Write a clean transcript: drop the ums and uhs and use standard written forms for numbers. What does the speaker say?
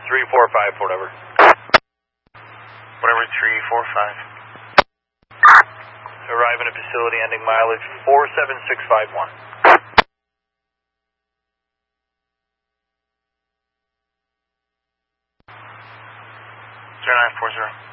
345, whatever. Whatever, 345. Arriving at facility ending mileage 47651. 0940.